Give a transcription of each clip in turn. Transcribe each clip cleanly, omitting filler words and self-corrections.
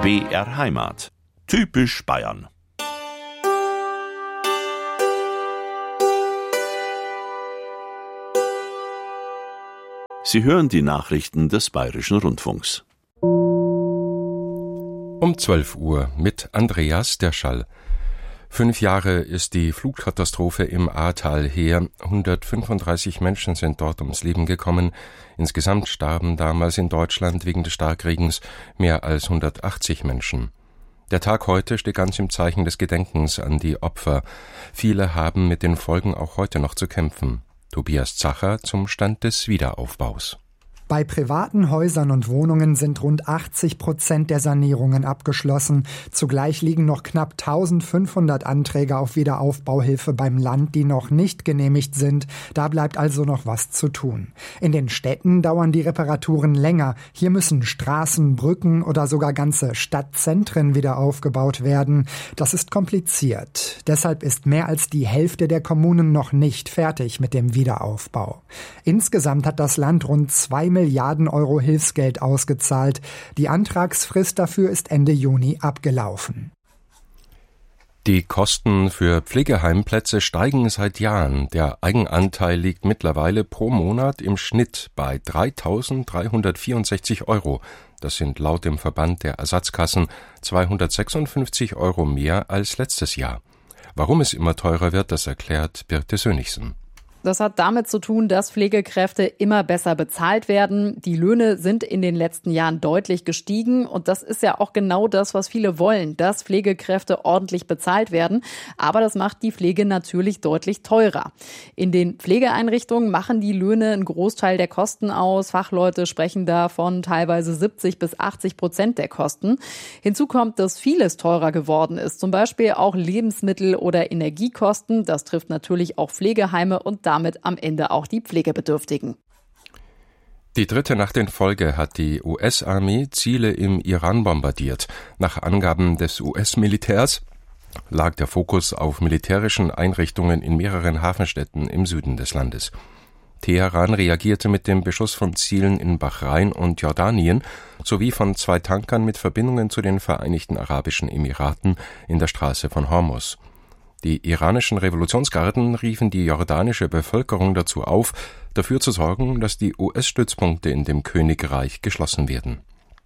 BR Heimat. Typisch Bayern. Sie hören die Nachrichten des Bayerischen Rundfunks. Um 12 Uhr mit Andreas Derschall. 5 Jahre ist die Flutkatastrophe im Ahrtal her. 135 Menschen sind dort ums Leben gekommen. Insgesamt starben damals in Deutschland wegen des Starkregens mehr als 180 Menschen. Der Tag heute steht ganz im Zeichen des Gedenkens an die Opfer. Viele haben mit den Folgen auch heute noch zu kämpfen. Tobias Zacher zum Stand des Wiederaufbaus. Bei privaten Häusern und Wohnungen sind rund 80% der Sanierungen abgeschlossen. Zugleich liegen noch knapp 1500 Anträge auf Wiederaufbauhilfe beim Land, die noch nicht genehmigt sind. Da bleibt also noch was zu tun. In den Städten dauern die Reparaturen länger. Hier müssen Straßen, Brücken oder sogar ganze Stadtzentren wieder aufgebaut werden. Das ist kompliziert. Deshalb ist mehr als die Hälfte der Kommunen noch nicht fertig mit dem Wiederaufbau. Insgesamt hat das Land rund 2 Milliarden Euro Hilfsgeld ausgezahlt. Die Antragsfrist dafür ist Ende Juni abgelaufen. Die Kosten für Pflegeheimplätze steigen seit Jahren. Der Eigenanteil liegt mittlerweile pro Monat im Schnitt bei 3.364 Euro. Das sind laut dem Verband der Ersatzkassen 256 Euro mehr als letztes Jahr. Warum es immer teurer wird, das erklärt Birte Sönnigsen. Das hat damit zu tun, dass Pflegekräfte immer besser bezahlt werden. Die Löhne sind in den letzten Jahren deutlich gestiegen. Und das ist ja auch genau das, was viele wollen, dass Pflegekräfte ordentlich bezahlt werden. Aber das macht die Pflege natürlich deutlich teurer. In den Pflegeeinrichtungen machen die Löhne einen Großteil der Kosten aus. Fachleute sprechen da von teilweise 70-80% der Kosten. Hinzu kommt, dass vieles teurer geworden ist. Zum Beispiel auch Lebensmittel oder Energiekosten. Das trifft natürlich auch Pflegeheime und damit am Ende auch die Pflegebedürftigen. Die dritte Nacht in Folge hat die US-Armee Ziele im Iran bombardiert. Nach Angaben des US-Militärs lag der Fokus auf militärischen Einrichtungen in mehreren Hafenstädten im Süden des Landes. Teheran reagierte mit dem Beschuss von Zielen in Bahrain und Jordanien sowie von 2 Tankern mit Verbindungen zu den Vereinigten Arabischen Emiraten in der Straße von Hormuz. Die iranischen Revolutionsgarden riefen die jordanische Bevölkerung dazu auf, dafür zu sorgen, dass die US-Stützpunkte in dem Königreich geschlossen werden.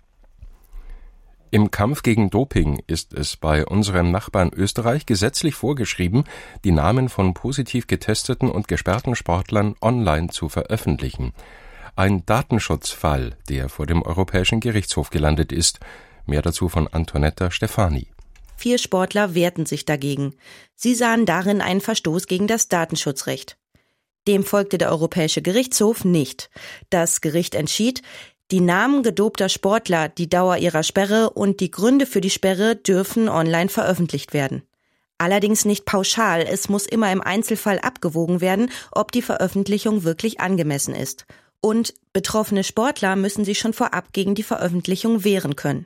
Im Kampf gegen Doping ist es bei unserem Nachbarn Österreich gesetzlich vorgeschrieben, die Namen von positiv getesteten und gesperrten Sportlern online zu veröffentlichen. Ein Datenschutzfall, der vor dem Europäischen Gerichtshof gelandet ist. Mehr dazu von Antonetta Stefani. 4 Sportler wehrten sich dagegen. Sie sahen darin einen Verstoß gegen das Datenschutzrecht. Dem folgte der Europäische Gerichtshof nicht. Das Gericht entschied, die Namen gedopter Sportler, die Dauer ihrer Sperre und die Gründe für die Sperre dürfen online veröffentlicht werden. Allerdings nicht pauschal, es muss immer im Einzelfall abgewogen werden, ob die Veröffentlichung wirklich angemessen ist. Und betroffene Sportler müssen sich schon vorab gegen die Veröffentlichung wehren können.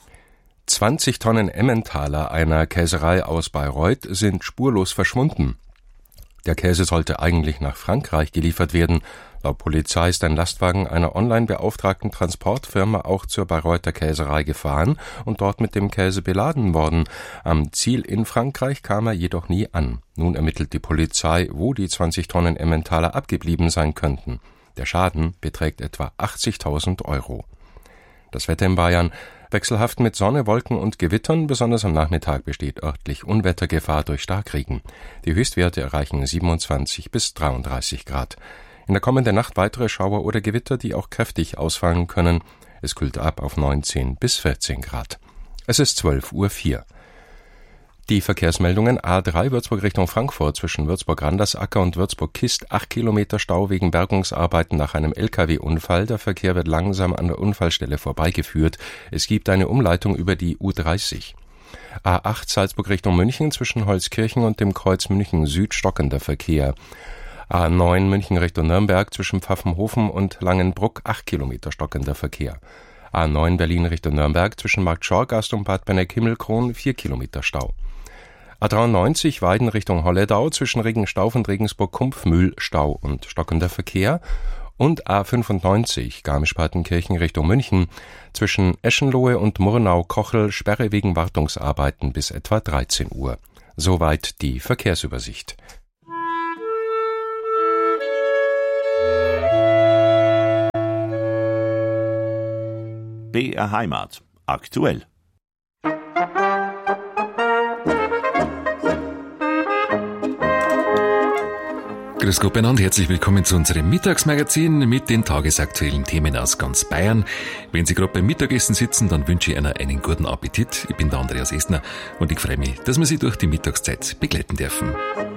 20 Tonnen Emmentaler einer Käserei aus Bayreuth sind spurlos verschwunden. Der Käse sollte eigentlich nach Frankreich geliefert werden. Laut Polizei ist ein Lastwagen einer online beauftragten Transportfirma auch zur Bayreuther Käserei gefahren und dort mit dem Käse beladen worden. Am Ziel in Frankreich kam er jedoch nie an. Nun ermittelt die Polizei, wo die 20 Tonnen Emmentaler abgeblieben sein könnten. Der Schaden beträgt etwa 80.000 Euro. Das Wetter in Bayern: wechselhaft mit Sonne, Wolken und Gewittern. Besonders am Nachmittag besteht örtlich Unwettergefahr durch Starkregen. Die Höchstwerte erreichen 27 bis 33 Grad. In der kommenden Nacht weitere Schauer oder Gewitter, die auch kräftig ausfallen können. Es kühlt ab auf 19 bis 14 Grad. Es ist 12:04 Uhr. Die Verkehrsmeldungen: A3 Würzburg Richtung Frankfurt zwischen Würzburg-Randersacker und Würzburg-Kist 8 Kilometer Stau wegen Bergungsarbeiten nach einem LKW-Unfall. Der Verkehr wird langsam an der Unfallstelle vorbeigeführt. Es gibt eine Umleitung über die U30. A8 Salzburg Richtung München zwischen Holzkirchen und dem Kreuz München Süd stockender Verkehr. A9 München Richtung Nürnberg zwischen Pfaffenhofen und Langenbruck 8 Kilometer stockender Verkehr. A9 Berlin Richtung Nürnberg zwischen Markt Schorgast und Bad Benneck-Himmelkron 4 Kilometer Stau. A93 Weiden Richtung Holledau zwischen Regenstauf und Regensburg-Kumpfmühl Stau und stockender Verkehr. Und A95 Garmisch-Partenkirchen Richtung München zwischen Eschenlohe und Murnau-Kochel Sperre wegen Wartungsarbeiten bis etwa 13 Uhr. Soweit die Verkehrsübersicht. BR Heimat. Aktuell. Grüß Gott beieinander, herzlich willkommen zu unserem Mittagsmagazin mit den tagesaktuellen Themen aus ganz Bayern. Wenn Sie gerade beim Mittagessen sitzen, dann wünsche ich Ihnen einen guten Appetit. Ich bin der Andreas Estner und ich freue mich, dass wir Sie durch die Mittagszeit begleiten dürfen.